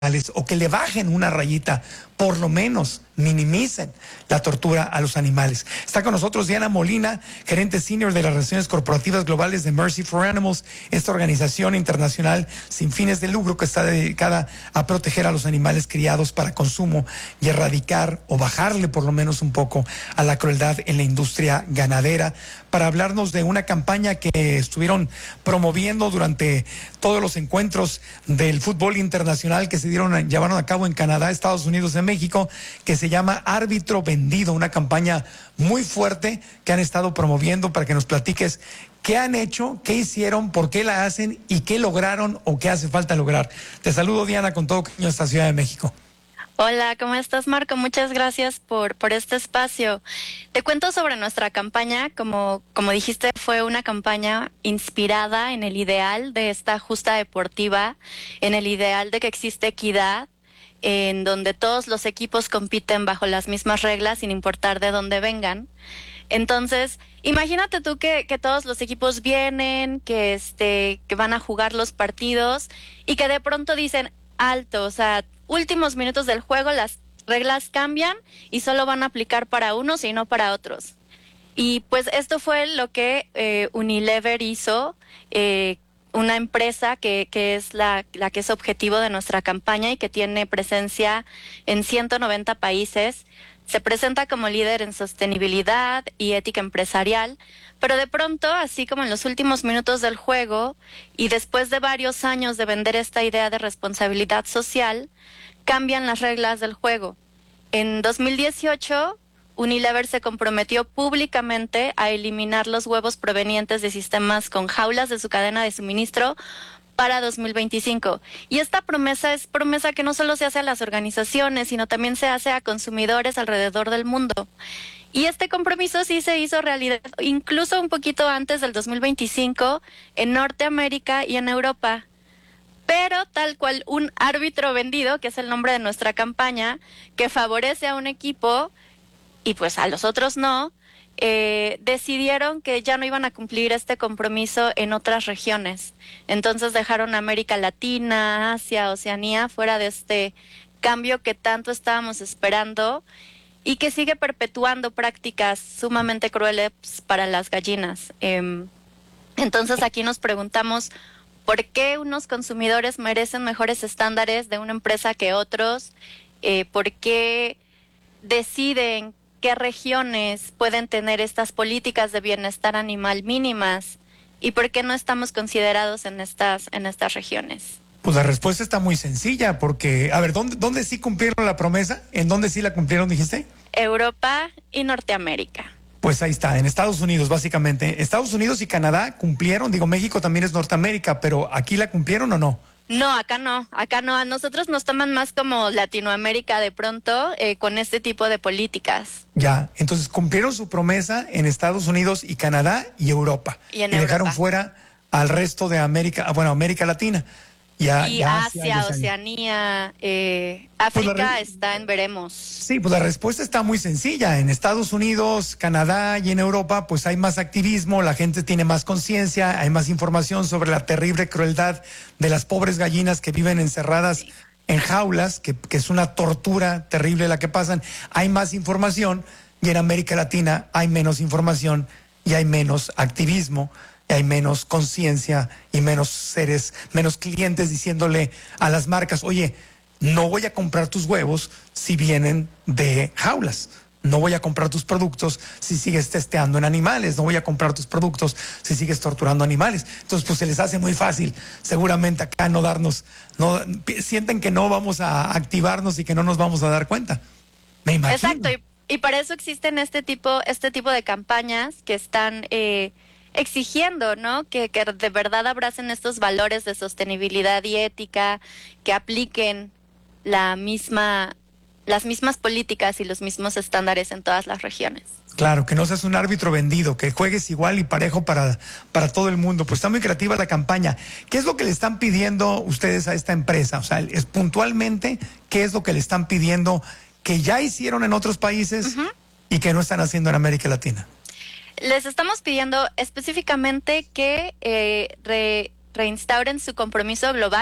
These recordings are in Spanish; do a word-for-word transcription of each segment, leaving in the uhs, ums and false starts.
o que le bajen una rayita, por lo menos minimicen la tortura a los animales. Está con nosotros Diana Molina, gerente senior de las relaciones corporativas globales de Mercy for Animals, esta organización internacional sin fines de lucro que está dedicada a proteger a los animales criados para consumo y erradicar o bajarle por lo menos un poco a la crueldad en la industria ganadera, para hablarnos de una campaña que estuvieron promoviendo durante todos los encuentros del fútbol internacional que se dieron, llevaron a cabo en Canadá, Estados Unidos y México, que se llama Árbitro Vendido, una campaña muy fuerte que han estado promoviendo, para que nos platiques qué han hecho, qué hicieron, por qué la hacen y qué lograron o qué hace falta lograr. Te saludo, Diana, con todo cariño esta Ciudad de México. Hola, ¿cómo estás, Marco? Muchas gracias por, por este espacio. Te cuento sobre nuestra campaña. Como, como dijiste, fue una campaña inspirada en el ideal de esta justa deportiva, en el ideal de que existe equidad, en donde todos los equipos compiten bajo las mismas reglas sin importar de dónde vengan. Entonces, imagínate tú que, que todos los equipos vienen, que, este, que van a jugar los partidos y que de pronto dicen alto, o sea, últimos minutos del juego, las reglas cambian y solo van a aplicar para unos y no para otros. Y pues esto fue lo que eh, Unilever hizo, eh, una empresa que, que es la, la que es objetivo de nuestra campaña y que tiene presencia en ciento noventa países. Se presenta como líder en sostenibilidad y ética empresarial, pero de pronto, así como en los últimos minutos del juego y después de varios años de vender esta idea de responsabilidad social, cambian las reglas del juego. En dos mil dieciocho, Unilever se comprometió públicamente a eliminar los huevos provenientes de sistemas con jaulas de su cadena de suministro para dos mil veinticinco. Y esta promesa es promesa que no solo se hace a las organizaciones, sino también se hace a consumidores alrededor del mundo. Y este compromiso sí se hizo realidad, incluso un poquito antes del dos mil veinticinco, en Norteamérica y en Europa. Pero tal cual un árbitro vendido, que es el nombre de nuestra campaña, que favorece a un equipo y pues a los otros no, eh, decidieron que ya no iban a cumplir este compromiso en otras regiones. Entonces dejaron a América Latina, Asia, Oceanía fuera de este cambio que tanto estábamos esperando y que sigue perpetuando prácticas sumamente crueles para las gallinas. Eh, entonces aquí nos preguntamos, ¿por qué unos consumidores merecen mejores estándares de una empresa que otros? Eh, ¿Por qué deciden qué regiones pueden tener estas políticas de bienestar animal mínimas? ¿Y por qué no estamos considerados en estas, en estas regiones? Pues la respuesta está muy sencilla, porque, a ver, ¿dónde, dónde sí cumplieron la promesa? ¿En dónde sí la cumplieron, dijiste? Europa y Norteamérica. Pues ahí está, en Estados Unidos, básicamente. Estados Unidos y Canadá cumplieron, digo, México también es Norteamérica, pero ¿aquí la cumplieron o no? No, acá no, acá no. A nosotros nos toman más como Latinoamérica de pronto eh, con este tipo de políticas. Ya, entonces cumplieron su promesa en Estados Unidos y Canadá y Europa. Y en y Europa. Dejaron fuera al resto de América, bueno, América Latina. Ya, y ya Asia, Asia, Oceanía, eh, África pues re... está en veremos. Sí, pues la respuesta está muy sencilla. En Estados Unidos, Canadá y en Europa, pues hay más activismo, la gente tiene más conciencia, hay más información sobre la terrible crueldad de las pobres gallinas que viven encerradas sí. en jaulas, que, que es una tortura terrible la que pasan. Hay más información y en América Latina hay menos información y hay menos activismo. Hay menos conciencia y menos seres, menos clientes diciéndole a las marcas, oye, no voy a comprar tus huevos si vienen de jaulas, no voy a comprar tus productos si sigues testeando en animales, no voy a comprar tus productos si sigues torturando animales. Entonces, pues se les hace muy fácil, seguramente acá no darnos, no sienten que no vamos a activarnos y que no nos vamos a dar cuenta. Me imagino. Exacto, y, y para eso existen este tipo, este tipo de campañas que están eh, exigiendo, ¿no? Que, que de verdad abracen estos valores de sostenibilidad y ética, que apliquen la misma, las mismas políticas y los mismos estándares en todas las regiones. Claro, que no seas un árbitro vendido, que juegues igual y parejo para, para todo el mundo. Pues está muy creativa la campaña. ¿Qué es lo que le están pidiendo ustedes a esta empresa? O sea, es puntualmente, ¿qué es lo que le están pidiendo que ya hicieron en otros países uh-huh. y que no están haciendo en América Latina? Les estamos pidiendo específicamente que eh, re, reinstauren su compromiso global.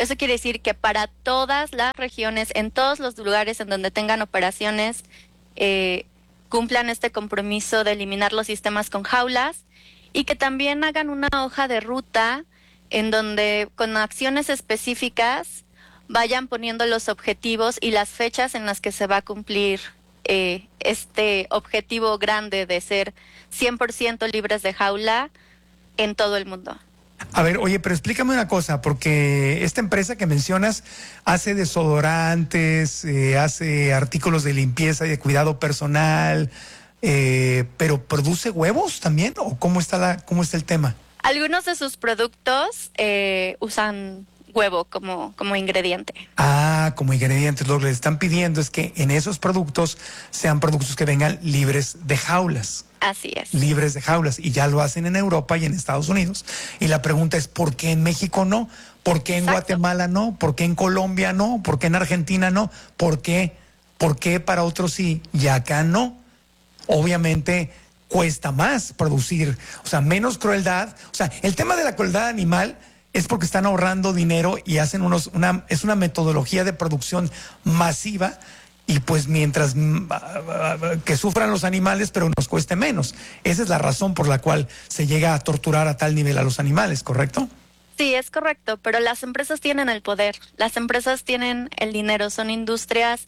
Eso quiere decir que para todas las regiones, en todos los lugares en donde tengan operaciones, eh, cumplan este compromiso de eliminar los sistemas con jaulas y que también hagan una hoja de ruta en donde con acciones específicas vayan poniendo los objetivos y las fechas en las que se va a cumplir eh, este objetivo grande de ser cien por ciento libres de jaula en todo el mundo. A ver, oye, pero explícame una cosa, porque esta empresa que mencionas hace desodorantes, eh, hace artículos de limpieza y de cuidado personal, eh, pero ¿produce huevos también? ¿O cómo está la, cómo está el tema? Algunos de sus productos eh, usan huevo como, como ingrediente. Ah, como ingredientes. Lo que le están pidiendo es que en esos productos sean productos que vengan libres de jaulas. Así es. Libres de jaulas. Y ya lo hacen en Europa y en Estados Unidos. Y la pregunta es, ¿por qué en México no? ¿Por qué en Exacto. Guatemala no? ¿Por qué en Colombia no? ¿Por qué en Argentina no? ¿Por qué? ¿Por qué para otros sí y acá no? Obviamente cuesta más producir, o sea, menos crueldad. O sea, el tema de la crueldad animal es porque están ahorrando dinero y hacen unos, una, es una metodología de producción masiva y pues mientras mm, que sufran los animales, pero nos cueste menos. Esa es la razón por la cual se llega a torturar a tal nivel a los animales, ¿correcto? Sí, es correcto, pero las empresas tienen el poder, las empresas tienen el dinero, son industrias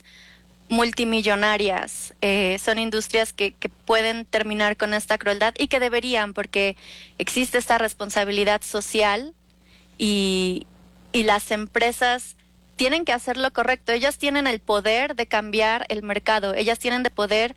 multimillonarias, eh, son industrias que, que pueden terminar con esta crueldad y que deberían, porque existe esta responsabilidad social y, y las empresas tienen que hacer lo correcto. Ellas tienen el poder de cambiar el mercado, ellas tienen de poder,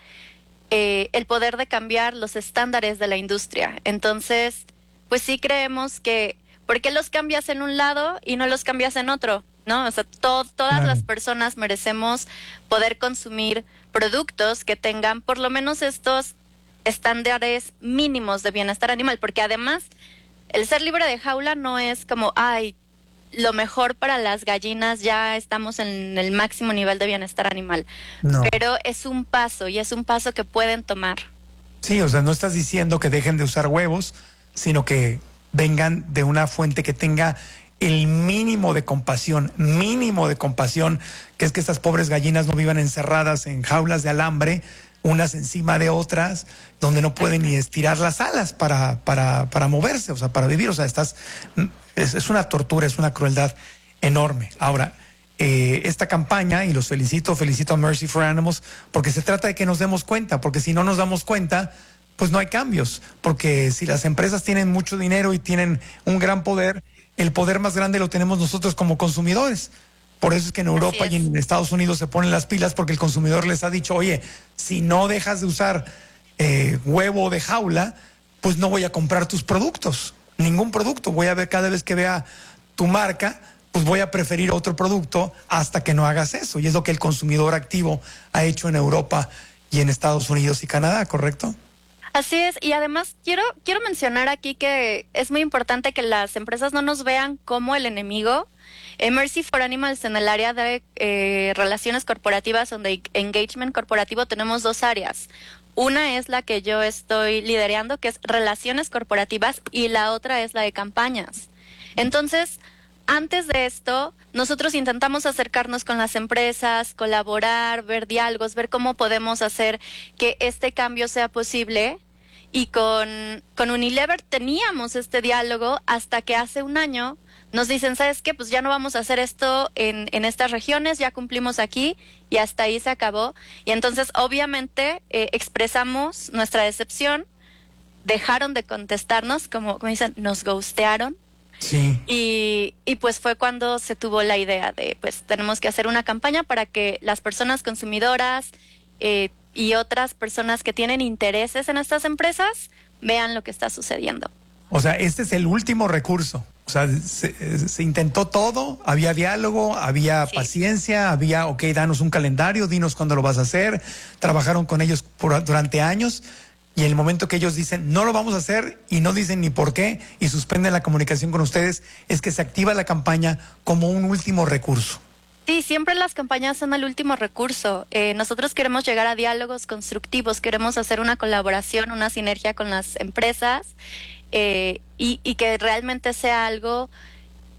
eh, el poder de cambiar los estándares de la industria. Entonces, pues sí creemos que, ¿por qué los cambias en un lado y no los cambias en otro? ¿No? O sea, to- todas Claro. las personas merecemos poder consumir productos que tengan por lo menos estos estándares mínimos de bienestar animal, porque además el ser libre de jaula no es como, ay, lo mejor para las gallinas, ya estamos en el máximo nivel de bienestar animal, No. pero es un paso y es un paso que pueden tomar. Sí, o sea, no estás diciendo que dejen de usar huevos, sino que vengan de una fuente que tenga el mínimo de compasión, mínimo de compasión, que es que estas pobres gallinas no vivan encerradas en jaulas de alambre, unas encima de otras, donde no pueden ni estirar las alas para, para, para moverse, o sea, para vivir. O sea, estás, es, es una tortura, es una crueldad enorme. Ahora, eh, esta campaña, y los felicito, felicito a Mercy for Animals, porque se trata de que nos demos cuenta, porque si no nos damos cuenta, pues no hay cambios, porque si las empresas tienen mucho dinero y tienen un gran poder, el poder más grande lo tenemos nosotros como consumidores. Por eso es que en Europa y en Estados Unidos se ponen las pilas, porque el consumidor les ha dicho, oye, si no dejas de usar eh, huevo de jaula, pues no voy a comprar tus productos, ningún producto. Voy a ver cada vez que vea tu marca, pues voy a preferir otro producto hasta que no hagas eso. Y es lo que el consumidor activo ha hecho en Europa y en Estados Unidos y Canadá, ¿correcto? Así es, y además quiero, quiero mencionar aquí que es muy importante que las empresas no nos vean como el enemigo. Eh, Mercy for Animals, en el área de eh, relaciones corporativas, donde engagement corporativo, tenemos dos áreas. Una es la que yo estoy liderando, que es relaciones corporativas, y la otra es la de campañas. Entonces, antes de esto, nosotros intentamos acercarnos con las empresas, colaborar, ver diálogos, ver cómo podemos hacer que este cambio sea posible. Y con, con Unilever teníamos este diálogo hasta que hace un año nos dicen, ¿sabes qué? Pues ya no vamos a hacer esto en, en estas regiones, ya cumplimos aquí y hasta ahí se acabó. Y entonces, obviamente, eh, expresamos nuestra decepción, dejaron de contestarnos, como, como dicen, nos ghostearon. Sí. Y, y pues fue cuando se tuvo la idea de, pues tenemos que hacer una campaña para que las personas consumidoras eh, y otras personas que tienen intereses en estas empresas vean lo que está sucediendo. O sea, este es el último recurso. O sea, se, se intentó todo, había diálogo, había Sí. paciencia, había, ok, danos un calendario, dinos cuándo lo vas a hacer. Trabajaron con ellos por, durante años. Y en el momento que ellos dicen, no lo vamos a hacer, y no dicen ni por qué, y suspenden la comunicación con ustedes, es que se activa la campaña como un último recurso. Sí, siempre las campañas son el último recurso. Eh, nosotros queremos llegar a diálogos constructivos, queremos hacer una colaboración, una sinergia con las empresas, eh, y, y que realmente sea algo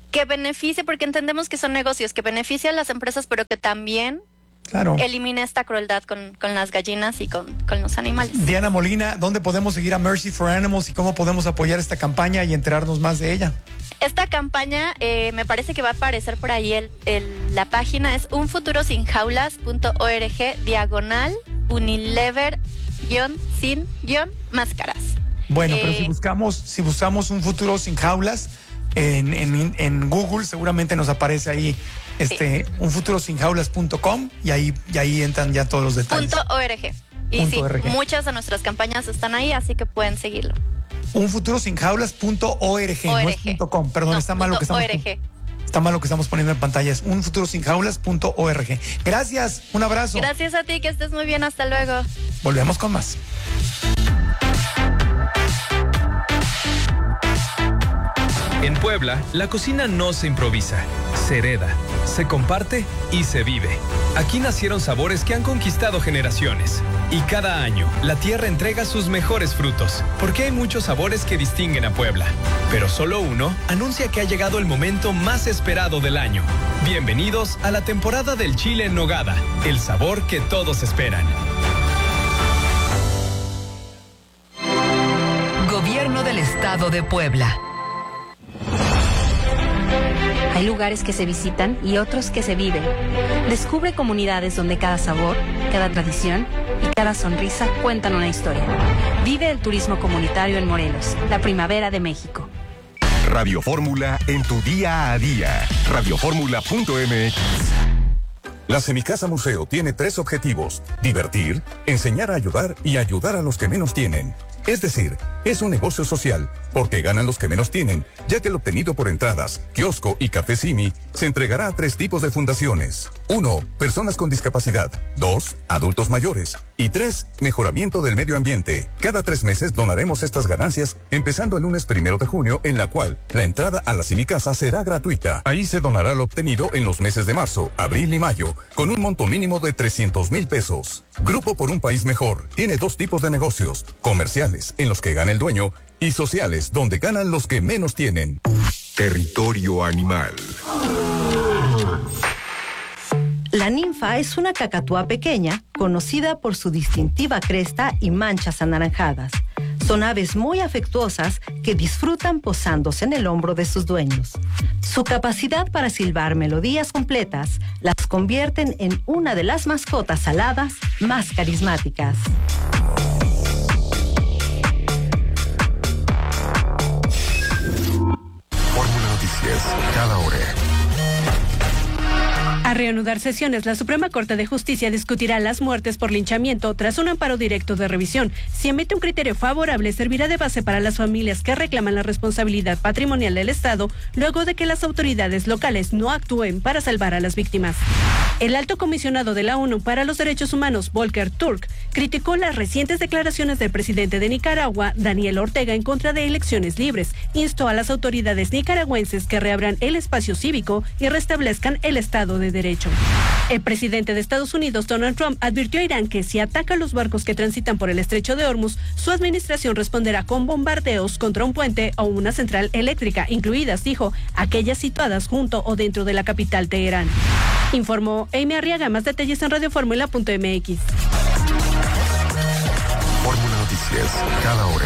que beneficie, porque entendemos que son negocios, que beneficia a las empresas, pero que también Claro. elimine esta crueldad con, con las gallinas y con, con los animales. Diana Molina, ¿dónde podemos seguir a Mercy for Animals y cómo podemos apoyar esta campaña y enterarnos más de ella? Esta campaña eh, me parece que va a aparecer por ahí, el, el, la página es unfuturosinjaulas punto org diagonal Unilever guión sin guión máscaras. Bueno, Eh, pero si buscamos, si buscamos un futuro sin jaulas en, en, en Google, seguramente nos aparece ahí este unfuturosinjaulas punto com y ahí, y ahí entran ya todos los detalles. Punto .org. Y Punto sí, org. muchas de nuestras campañas están ahí, así que pueden seguirlo. unfuturosinjaulas punto org, no es .org. punto .com, perdón, No, está mal lo que punto estamos .org. está mal lo que estamos poniendo en pantalla, es unfuturosinjaulas punto org. Gracias, un abrazo. Gracias a ti, que estés muy bien, hasta luego. Volvemos con más. En Puebla, la cocina no se improvisa, se hereda, se comparte y se vive. Aquí nacieron sabores que han conquistado generaciones. Y cada año, la tierra entrega sus mejores frutos, porque hay muchos sabores que distinguen a Puebla. Pero solo uno anuncia que ha llegado el momento más esperado del año. Bienvenidos a la temporada del chile en nogada, el sabor que todos esperan. Gobierno del Estado de Puebla. Hay lugares que se visitan y otros que se viven. Descubre comunidades donde cada sabor, cada tradición y cada sonrisa cuentan una historia. Vive el turismo comunitario en Morelos, la primavera de México. Radio Fórmula en tu día a día. radio fórmula punto m x. La Semicasa Museo tiene tres objetivos: divertir, enseñar a ayudar y ayudar a los que menos tienen. Es decir, es un negocio social, porque ganan los que menos tienen, ya que el obtenido por entradas, kiosco y café Simi se entregará a tres tipos de fundaciones. Uno, personas con discapacidad. Dos, adultos mayores. Y tres, mejoramiento del medio ambiente. Cada tres meses donaremos estas ganancias, empezando el lunes primero de junio, en la cual la entrada a la Semicasa será gratuita. Ahí se donará lo obtenido en los meses de marzo, abril y mayo, con un monto mínimo de trescientos mil pesos. Grupo por un País Mejor tiene dos tipos de negocios: comerciales, en los que gana el dueño, y sociales, donde ganan los que menos tienen. Territorio Animal. La ninfa es una cacatúa pequeña, conocida por su distintiva cresta y manchas anaranjadas. Son aves muy afectuosas que disfrutan posándose en el hombro de sus dueños. Su capacidad para silbar melodías completas las convierten en una de las mascotas aladas más carismáticas. Fórmula Noticias, cada hora. A reanudar sesiones, la Suprema Corte de Justicia discutirá las muertes por linchamiento tras un amparo directo de revisión. Si emite un criterio favorable, servirá de base para las familias que reclaman la responsabilidad patrimonial del Estado luego de que las autoridades locales no actúen para salvar a las víctimas. El alto comisionado de la ONU para los Derechos Humanos, Volker Turk, criticó las recientes declaraciones del presidente de Nicaragua, Daniel Ortega, en contra de elecciones libres. Instó a las autoridades nicaragüenses que reabran el espacio cívico y restablezcan el Estado de Derecho. El presidente de Estados Unidos, Donald Trump, advirtió a Irán que si ataca los barcos que transitan por el estrecho de Hormuz, su administración responderá con bombardeos contra un puente o una central eléctrica, incluidas, dijo, aquellas situadas junto o dentro de la capital Teherán. Informó Amy Arriaga. Más detalles en radio fórmula punto m x. Fórmula Noticias, cada hora.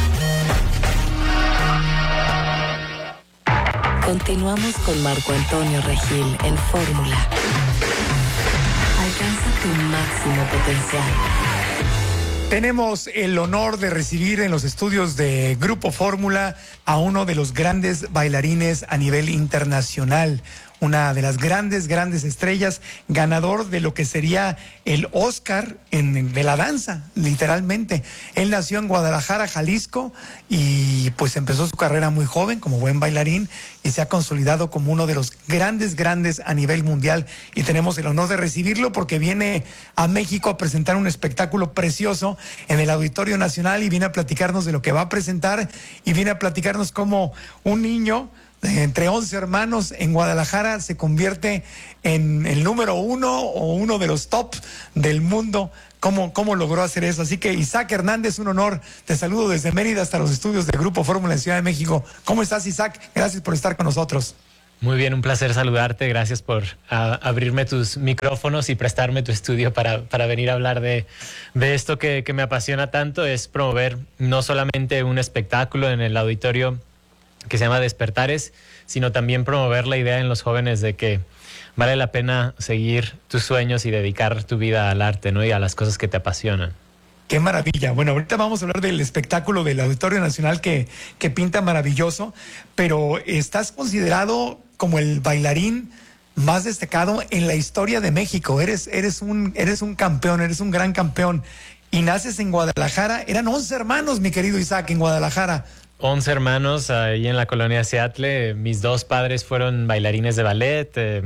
Continuamos con Marco Antonio Regil en Fórmula. Alcanza tu máximo potencial. Tenemos el honor de recibir en los estudios de Grupo Fórmula a uno de los grandes bailarines a nivel internacional, una de las grandes, grandes estrellas, ganador de lo que sería el Oscar en, de la danza, literalmente. Él nació en Guadalajara, Jalisco, y pues empezó su carrera muy joven como buen bailarín y se ha consolidado como uno de los grandes, grandes a nivel mundial. Y tenemos el honor de recibirlo porque viene a México a presentar un espectáculo precioso en el Auditorio Nacional y viene a platicarnos de lo que va a presentar y viene a platicarnos cómo un niño entre once hermanos en Guadalajara se convierte en el número uno o uno de los top del mundo. ¿Cómo, cómo logró hacer eso? Así que Isaac Hernández, un honor. Te saludo desde Mérida hasta los estudios del Grupo Fórmula en Ciudad de México. ¿Cómo estás, Isaac? Gracias por estar con nosotros. Muy bien, un placer saludarte. Gracias por a, abrirme tus micrófonos y prestarme tu estudio para, para venir a hablar de, de esto que, que me apasiona tanto. Es promover no solamente un espectáculo en el auditorio que se llama Despertares, sino también promover la idea en los jóvenes de que vale la pena seguir tus sueños y dedicar tu vida al arte, ¿no? Y a las cosas que te apasionan. Qué maravilla. Bueno, ahorita vamos a hablar del espectáculo del Auditorio Nacional que, que pinta maravilloso, pero estás considerado como el bailarín más destacado en la historia de México. Eres, eres un, eres un campeón, eres un gran campeón. Y naces en Guadalajara. Eran once hermanos, mi querido Isaac, en Guadalajara. once hermanos ahí en la colonia Seattle. Mis dos padres fueron bailarines de ballet eh,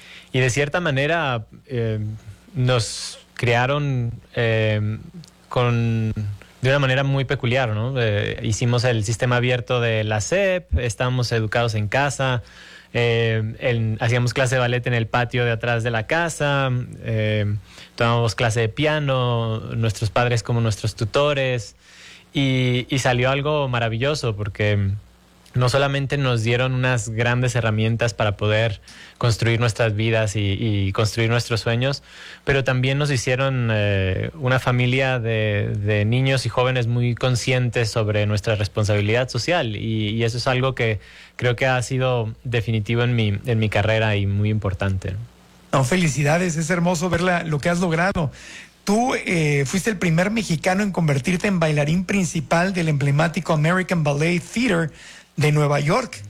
y de cierta manera eh, nos criaron eh, con, de una manera muy peculiar, ¿no? Eh, hicimos el sistema abierto de la S E P, estábamos educados en casa, eh, en, hacíamos clase de ballet en el patio de atrás de la casa, eh, tomábamos clase de piano, nuestros padres como nuestros tutores, y, y salió algo maravilloso porque no solamente nos dieron unas grandes herramientas para poder construir nuestras vidas y, y construir nuestros sueños, pero también nos hicieron eh, una familia de, de niños y jóvenes muy conscientes sobre nuestra responsabilidad social y, y eso es algo que creo que ha sido definitivo en mi, en mi carrera y muy importante. No, felicidades, es hermoso ver la, lo que has logrado. Tú eh, fuiste el primer mexicano en convertirte en bailarín principal del emblemático American Ballet Theater de Nueva York.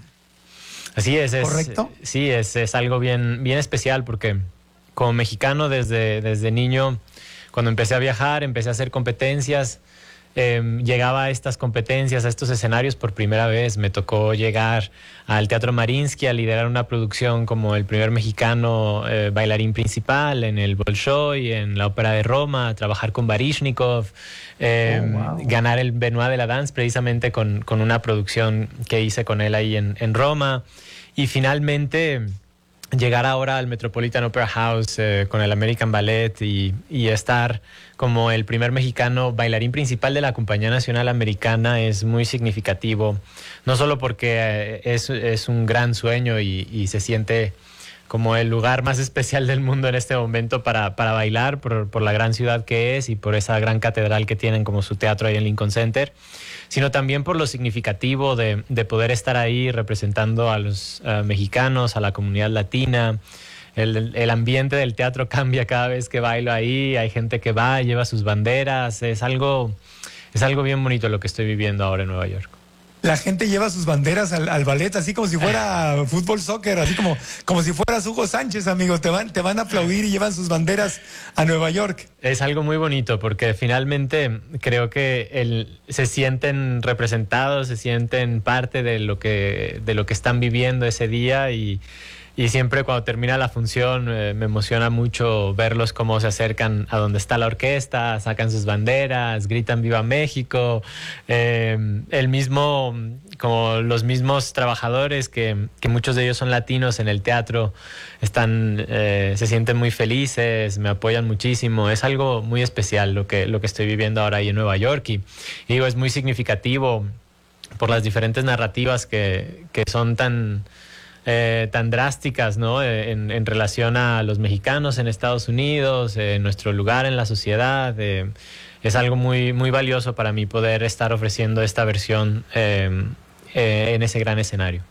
Así es, es ¿correcto? Sí, es, es algo bien, bien especial porque como mexicano desde, desde niño, cuando empecé a viajar, empecé a hacer competencias, eh, llegaba a estas competencias, a estos escenarios por primera vez. Me tocó llegar al Teatro Mariinsky a liderar una producción como el primer mexicano eh, bailarín principal en el Bolshoi, en la Ópera de Roma, a trabajar con Baryshnikov, eh, oh, wow. ganar el Benoit de la Danse precisamente con, con una producción que hice con él ahí en, en Roma y finalmente llegar ahora al Metropolitan Opera House eh, con el American Ballet y, y estar como el primer mexicano bailarín principal de la Compañía Nacional Americana es muy significativo, no solo porque eh, es, es un gran sueño y, y se siente como el lugar más especial del mundo en este momento para, para bailar por, por la gran ciudad que es y por esa gran catedral que tienen como su teatro ahí en Lincoln Center, sino también por lo significativo de, de poder estar ahí representando a los uh, mexicanos, a la comunidad latina. El, el ambiente del teatro cambia cada vez que bailo ahí, hay gente que va, lleva sus banderas, es algo, es algo bien bonito lo que estoy viviendo ahora en Nueva York. La gente lleva sus banderas al, al ballet así como si fuera fútbol, soccer, así como, como si fueras Hugo Sánchez, amigo. Te van, te van a aplaudir y llevan sus banderas a Nueva York. Es algo muy bonito porque finalmente creo que el, se sienten representados, se sienten parte de lo que, de lo que están viviendo ese día y Y siempre cuando termina la función eh, me emociona mucho verlos cómo se acercan a donde está la orquesta, sacan sus banderas, gritan ¡Viva México! Eh, el mismo, como los mismos trabajadores, que, que muchos de ellos son latinos en el teatro, están, eh, se sienten muy felices, me apoyan muchísimo. Es algo muy especial lo que, lo que estoy viviendo ahora ahí en Nueva York. Y, y digo, es muy significativo por las diferentes narrativas que, que son tan... Eh, tan drásticas, ¿no? Eh, en, en relación a los mexicanos en Estados Unidos, eh, nuestro lugar en la sociedad. Eh, es algo muy, muy valioso para mí poder estar ofreciendo esta versión eh, eh, en ese gran escenario.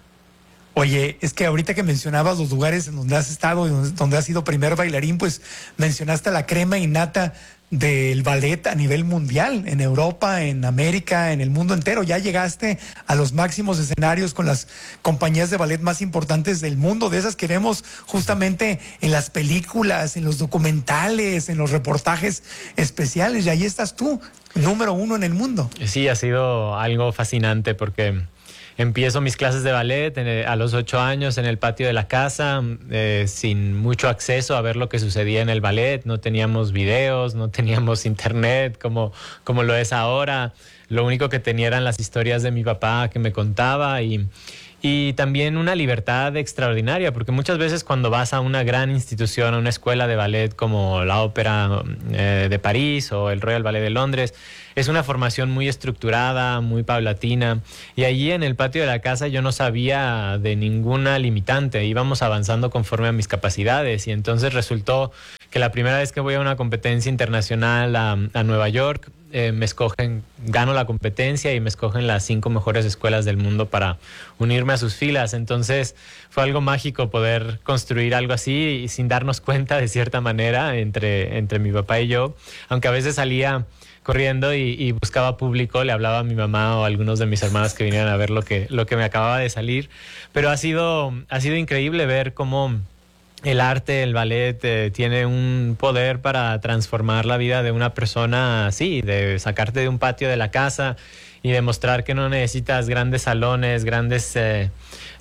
Oye, es que ahorita que mencionabas los lugares en donde has estado y donde, donde has sido primer bailarín, pues mencionaste la crema innata del ballet a nivel mundial, en Europa, en América, en el mundo entero. Ya llegaste a los máximos escenarios con las compañías de ballet más importantes del mundo, de esas que vemos justamente en las películas, en los documentales, en los reportajes especiales, y ahí estás tú, número uno en el mundo. Sí, ha sido algo fascinante porque empiezo mis clases de ballet en, a los ocho años en el patio de la casa, eh, sin mucho acceso a ver lo que sucedía en el ballet. No teníamos videos, no teníamos internet como, como lo es ahora. Lo único que tenía eran las historias de mi papá que me contaba y, y también una libertad extraordinaria, porque muchas veces cuando vas a una gran institución, a una escuela de ballet como la Ópera eh, de París o el Royal Ballet de Londres, es una formación muy estructurada, muy paulatina, y allí en el patio de la casa yo no sabía de ninguna limitante, íbamos avanzando conforme a mis capacidades, y entonces resultó que la primera vez que voy a una competencia internacional a, a Nueva York, eh, me escogen, gano la competencia y me escogen las cinco mejores escuelas del mundo para unirme a sus filas. Entonces fue algo mágico poder construir algo así y sin darnos cuenta de cierta manera entre, entre mi papá y yo, aunque a veces salía corriendo y, y buscaba público, le hablaba a mi mamá o a algunos de mis hermanos que vinieran a ver lo que, lo que me acababa de salir, pero ha sido, ha sido increíble ver cómo el arte, el ballet, eh, tiene un poder para transformar la vida de una persona así, de sacarte de un patio de la casa y demostrar que no necesitas grandes salones, grandes eh,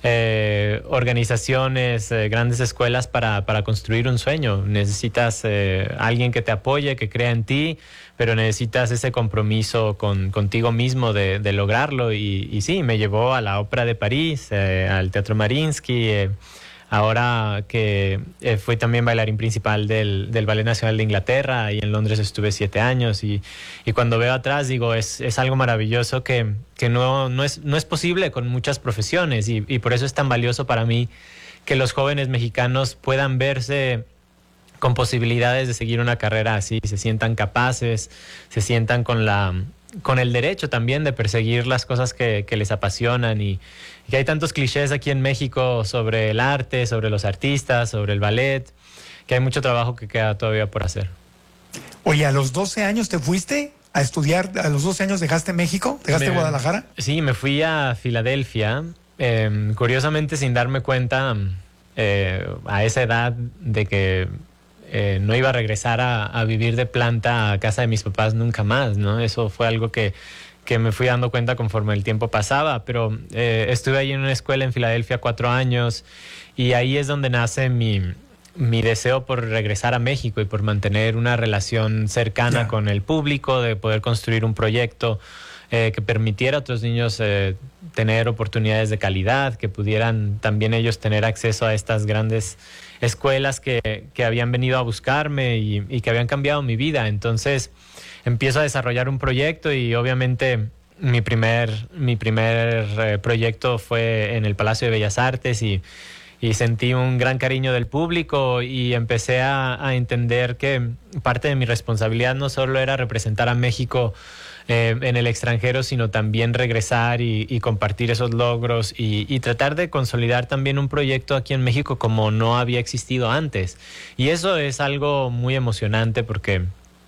eh, organizaciones, eh, grandes escuelas para, para construir un sueño. Necesitas eh, alguien que te apoye, que crea en ti, pero necesitas ese compromiso con, contigo mismo de, de lograrlo. Y, y sí, me llevó a la Ópera de París, eh, al Teatro Mariinsky, eh, ahora que eh, fui también bailarín principal del, del Ballet Nacional de Inglaterra, y en Londres estuve siete años, y, y cuando veo atrás digo, es, es algo maravilloso que, que no, no, es, no es posible con muchas profesiones, y, y por eso es tan valioso para mí que los jóvenes mexicanos puedan verse con posibilidades de seguir una carrera así, se sientan capaces, se sientan con la... con el derecho también de perseguir las cosas que, que les apasionan, y, y que hay tantos clichés aquí en México sobre el arte, sobre los artistas, sobre el ballet, que hay mucho trabajo que queda todavía por hacer. Oye, ¿a los doce años te fuiste a estudiar? ¿A los doce años dejaste México? ¿Dejaste me, Guadalajara? Sí, me fui a Filadelfia, eh, curiosamente sin darme cuenta eh, a esa edad de que Eh, no iba a regresar a, a vivir de planta a casa de mis papás nunca más, ¿no? Eso fue algo que, que me fui dando cuenta conforme el tiempo pasaba, pero eh, estuve ahí en una escuela en Filadelfia cuatro años, y ahí es donde nace mi, mi deseo por regresar a México y por mantener una relación cercana yeah. con el público, de poder construir un proyecto eh, que permitiera a otros niños eh, tener oportunidades de calidad, que pudieran también ellos tener acceso a estas grandes escuelas que, que habían venido a buscarme y, y que habían cambiado mi vida. Entonces empiezo a desarrollar un proyecto, y obviamente mi primer, mi primer eh, proyecto fue en el Palacio de Bellas Artes, y, y sentí un gran cariño del público, y empecé a, a entender que parte de mi responsabilidad no solo era representar a México Eh, en el extranjero, sino también regresar y, y compartir esos logros, y, y tratar de consolidar también un proyecto aquí en México como no había existido antes. Y eso es algo muy emocionante, porque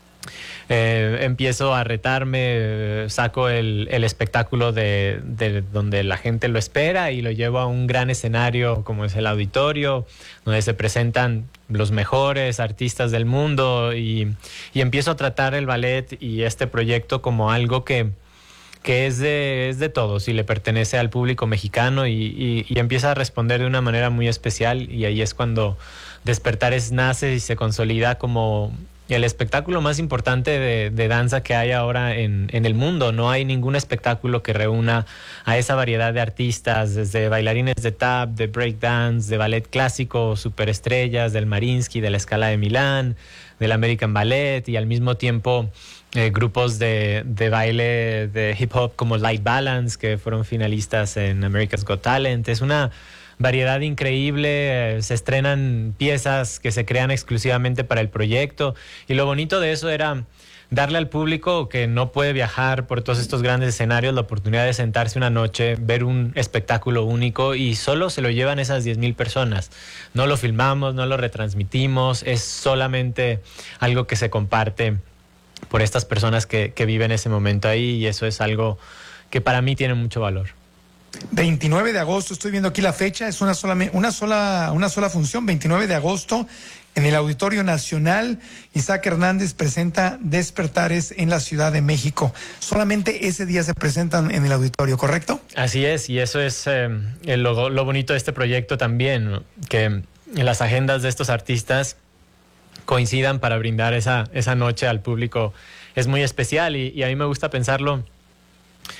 eh, empiezo a retarme, eh, saco el, el espectáculo de, de donde la gente lo espera y lo llevo a un gran escenario como es el auditorio, donde se presentan los mejores artistas del mundo, y, y empiezo a tratar el ballet y este proyecto como algo que, que es, de, es de todos y le pertenece al público mexicano, y, y, y empieza a responder de una manera muy especial, y ahí es cuando Despertares nace y se consolida como el espectáculo más importante de, de danza que hay ahora en, en el mundo. No hay ningún espectáculo que reúna a esa variedad de artistas, desde bailarines de tap, de breakdance, de ballet clásico, superestrellas, del Mariinsky, de la Scala de Milán, del American Ballet, y al mismo tiempo eh, grupos de, de baile de hip hop como Light Balance, que fueron finalistas en America's Got Talent. Es una variedad increíble, eh, se estrenan piezas que se crean exclusivamente para el proyecto, y lo bonito de eso era darle al público que no puede viajar por todos estos grandes escenarios la oportunidad de sentarse una noche, ver un espectáculo único, y solo se lo llevan esas diez mil personas. No lo filmamos, no lo retransmitimos, es solamente algo que se comparte por estas personas que, que viven ese momento ahí, y eso es algo que para mí tiene mucho valor. veintinueve de agosto, estoy viendo aquí la fecha, es una sola, una sola, una sola función, veintinueve de agosto, en el Auditorio Nacional. Isaac Hernández presenta Despertares en la Ciudad de México. Solamente ese día se presentan en el auditorio, ¿correcto? Así es, y eso es eh, lo, lo bonito de este proyecto también, ¿no? Que las agendas de estos artistas coincidan para brindar esa, esa noche al público. Es muy especial, y, y a mí me gusta pensarlo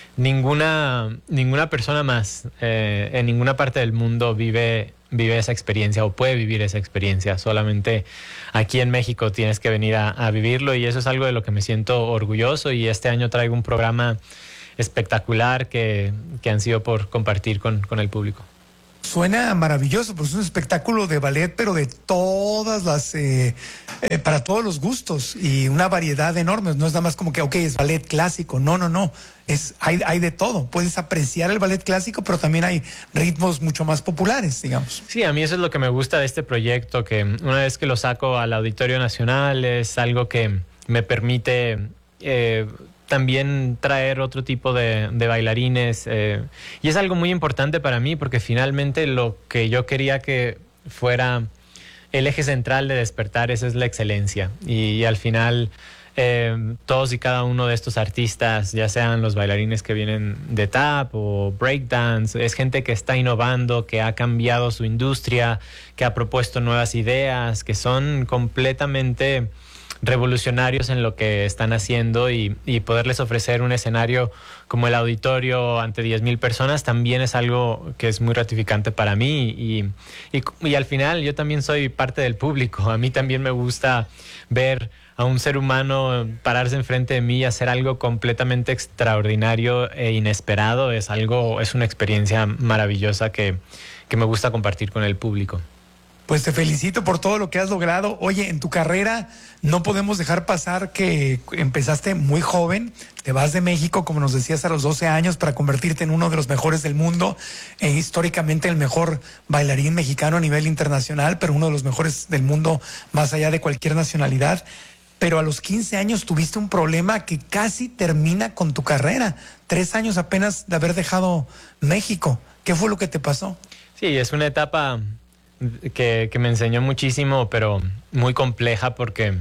ninguna, ninguna persona más eh, en ninguna parte del mundo vive, vive esa experiencia o puede vivir esa experiencia. Solamente aquí en México tienes que venir a, a vivirlo, y eso es algo de lo que me siento orgulloso, y este año traigo un programa espectacular que, que han sido por compartir con, con el público. Suena maravilloso, pues es un espectáculo de ballet, pero de todas las, eh, eh, para todos los gustos, y una variedad enorme. No es nada más como que, ok, es ballet clásico. No, no, no. Es, hay, hay de todo. Puedes apreciar el ballet clásico, pero también hay ritmos mucho más populares, digamos. Sí, a mí eso es lo que me gusta de este proyecto, que una vez que lo saco al Auditorio Nacional es algo que me permite eh, también traer otro tipo de, de bailarines, eh, y es algo muy importante para mí, porque finalmente lo que yo quería que fuera el eje central de Despertar, esa es la excelencia, y, y al final eh, todos y cada uno de estos artistas, ya sean los bailarines que vienen de tap o breakdance, es gente que está innovando, que ha cambiado su industria, que ha propuesto nuevas ideas, que son completamente revolucionarios en lo que están haciendo, y, y poderles ofrecer un escenario como el Auditorio ante diez mil personas también es algo que es muy gratificante para mí, y, y, y al final yo también soy parte del público. A mí también me gusta ver a un ser humano pararse enfrente de mí y hacer algo completamente extraordinario e inesperado. Es algo, es una experiencia maravillosa que, que me gusta compartir con el público. Pues te felicito por todo lo que has logrado. Oye, en tu carrera no podemos dejar pasar que empezaste muy joven, te vas de México, como nos decías, a los doce años para convertirte en uno de los mejores del mundo, e históricamente el mejor bailarín mexicano a nivel internacional, pero uno de los mejores del mundo más allá de cualquier nacionalidad. Pero a los quince años tuviste un problema que casi termina con tu carrera. Tres años apenas de haber dejado México. ¿Qué fue lo que te pasó? Sí, es una etapa Que, que me enseñó muchísimo, pero muy compleja, porque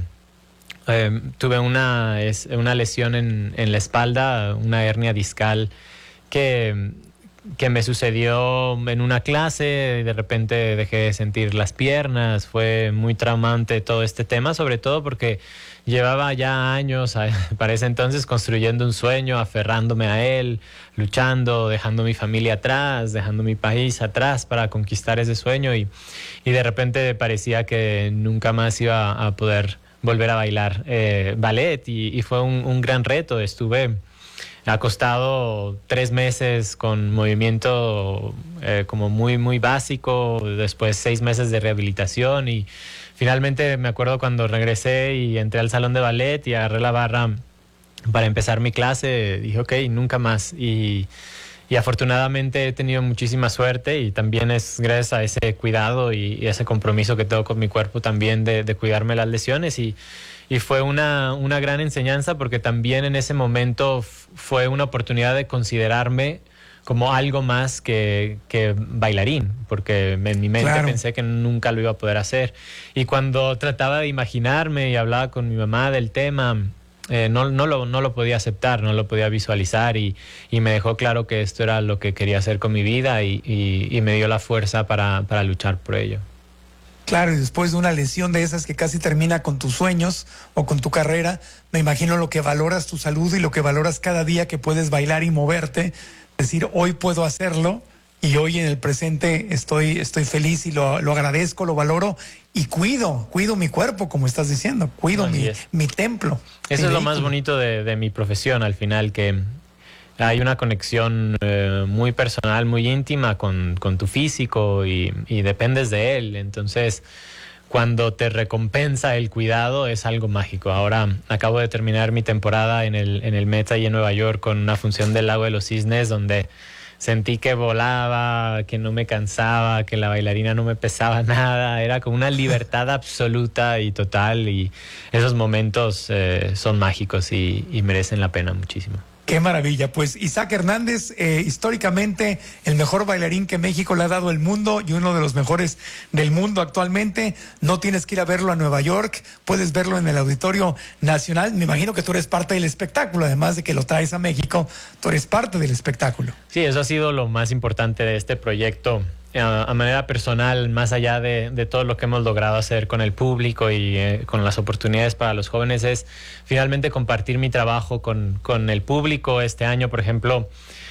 eh, tuve una, es, una lesión en, en la espalda, una hernia discal, que, que me sucedió en una clase, y de repente dejé de sentir las piernas. Fue muy traumante todo este tema, sobre todo porque llevaba ya años, para ese entonces, construyendo un sueño, aferrándome a él, luchando, dejando mi familia atrás, dejando mi país atrás para conquistar ese sueño, y, y de repente parecía que nunca más iba a poder volver a bailar eh, ballet, y, y fue un, un gran reto. Estuve acostado tres meses con movimiento eh, como muy, muy básico, después seis meses de rehabilitación, y finalmente me acuerdo cuando regresé y entré al salón de ballet y agarré la barra para empezar mi clase, dije, ok, nunca más. Y, y afortunadamente he tenido muchísima suerte, y también es gracias a ese cuidado y, y ese compromiso que tengo con mi cuerpo también de, de cuidarme las lesiones. Y, y fue una, una gran enseñanza, porque también en ese momento fue una oportunidad de considerarme como algo más que, que bailarín, porque en mi mente claro. pensé que nunca lo iba a poder hacer. Y cuando trataba de imaginarme y hablaba con mi mamá del tema, eh, no, no, lo, no lo podía aceptar, no lo podía visualizar, y, y me dejó claro que esto era lo que quería hacer con mi vida, y, y, y me dio la fuerza para, para luchar por ello. Claro, y después de una lesión de esas que casi termina con tus sueños o con tu carrera, me imagino lo que valoras tu salud y lo que valoras cada día que puedes bailar y moverte. Decir, hoy puedo hacerlo, y hoy en el presente estoy, estoy feliz, y lo, lo agradezco, lo valoro, y cuido, cuido mi cuerpo, como estás diciendo, cuido mi, mi templo. Eso es lo más bonito de, de mi profesión, al final, que hay una conexión eh, muy personal, muy íntima con, con tu físico, y, y dependes de él. Entonces, cuando te recompensa el cuidado, es algo mágico. Ahora acabo de terminar mi temporada en el, en el Met ahí en Nueva York, con una función del Lago de los Cisnes, donde sentí que volaba, que no me cansaba, que la bailarina no me pesaba nada. Era como una libertad absoluta y total, y esos momentos eh, son mágicos y, y merecen la pena muchísimo. Qué maravilla. Pues Isaac Hernández, eh, históricamente el mejor bailarín que México le ha dado el mundo, y uno de los mejores del mundo actualmente. No tienes que ir a verlo a Nueva York, puedes verlo en el Auditorio Nacional. Me imagino que tú eres parte del espectáculo, además de que lo traes a México, tú eres parte del espectáculo. Sí, eso ha sido lo más importante de este proyecto, a, a manera personal, más allá de, de todo lo que hemos logrado hacer con el público y eh, con las oportunidades para los jóvenes, es finalmente compartir mi trabajo con, con el público. Este año, por ejemplo,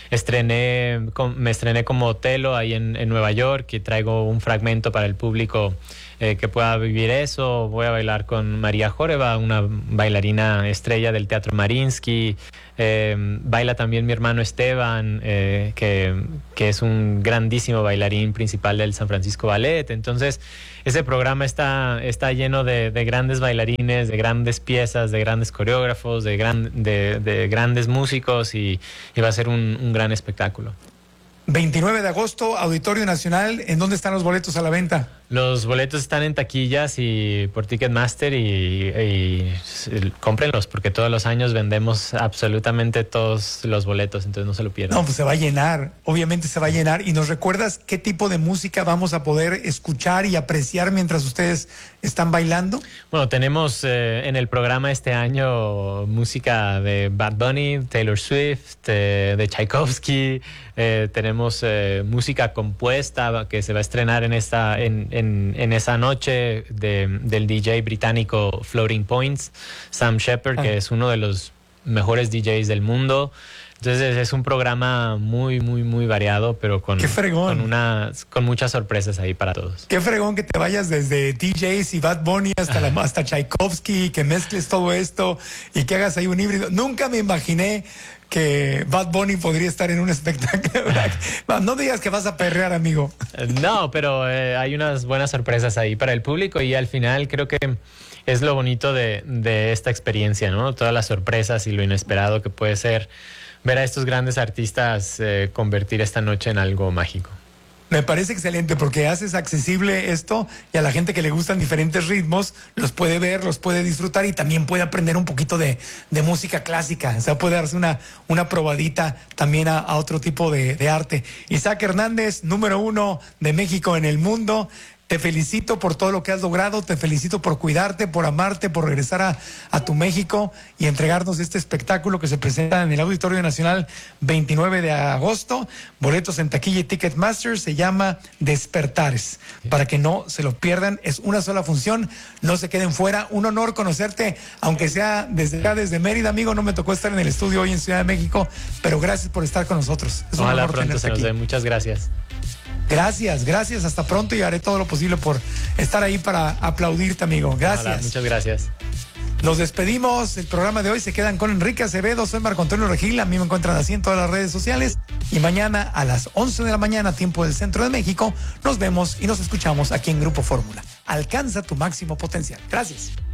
estrené, me estrené como Otelo ahí en, en Nueva York y traigo un fragmento para el público eh, que pueda vivir eso. Voy a bailar con María Joreva, una bailarina estrella del Teatro Mariinsky. Eh, baila también mi hermano Esteban, eh, que, que es un grandísimo bailarín principal del San Francisco Ballet. Entonces, ese programa está, está lleno de, de grandes bailarines, de grandes piezas, de grandes coreógrafos, de, gran, de, de grandes músicos y, y va a ser un, un gran espectáculo. veintinueve de agosto, Auditorio Nacional. ¿En dónde están los boletos a la venta? Los boletos están en taquillas y por Ticketmaster y, y, y cómprenlos porque todos los años vendemos absolutamente todos los boletos, entonces no se lo pierdan. No, pues se va a llenar, obviamente se va a llenar. ¿Y nos recuerdas qué tipo de música vamos a poder escuchar y apreciar mientras ustedes están bailando? Bueno, tenemos eh, en el programa este año música de Bad Bunny, Taylor Swift, eh, de Tchaikovsky, eh, tenemos eh, música compuesta que se va a estrenar en esta en, en, en esa noche de, del D J británico Floating Points, Sam Shepard, ah. que es uno de los mejores D Js del mundo. Entonces es un programa muy, muy, muy variado, pero con, ¡qué fregón! con, una, con muchas sorpresas ahí para todos. Qué fregón que te vayas desde D Js y Bad Bunny hasta, la, hasta Tchaikovsky, que mezcles todo esto y que hagas ahí un híbrido. Nunca me imaginé que Bad Bunny podría estar en un espectáculo. No digas que vas a perrear, amigo. No, pero eh, hay unas buenas sorpresas ahí para el público y al final creo que es lo bonito de, de esta experiencia, ¿no? Todas las sorpresas y lo inesperado que puede ser ver a estos grandes artistas eh, convertir esta noche en algo mágico. Me parece excelente porque haces accesible esto y a la gente que le gustan diferentes ritmos los puede ver, los puede disfrutar y también puede aprender un poquito de, de música clásica. O sea, puede darse una, una probadita también a, a otro tipo de, de arte. Isaac Hernández, número uno de México en el mundo. Te felicito por todo lo que has logrado, te felicito por cuidarte, por amarte, por regresar a, a tu México y entregarnos este espectáculo que se presenta en el Auditorio Nacional veintinueve de agosto. Boletos en taquilla y Ticketmaster, se llama Despertares. Para que no se lo pierdan, es una sola función, no se queden fuera. Un honor conocerte, aunque sea desde acá, desde Mérida, amigo. No me tocó estar en el estudio hoy en Ciudad de México, pero gracias por estar con nosotros. Es Ojalá un honor pronto se nos dé. Muchas gracias. Gracias, gracias. Hasta pronto y haré todo lo posible por estar ahí para aplaudirte, amigo. Gracias. Hola, muchas gracias. Nos despedimos. El programa de hoy se quedan con Enrique Acevedo. Soy Marco Antonio Regil. A mí me encuentran así en todas las redes sociales. Y mañana a las once de la mañana, tiempo del Centro de México, nos vemos y nos escuchamos aquí en Grupo Fórmula. Alcanza tu máximo potencial. Gracias.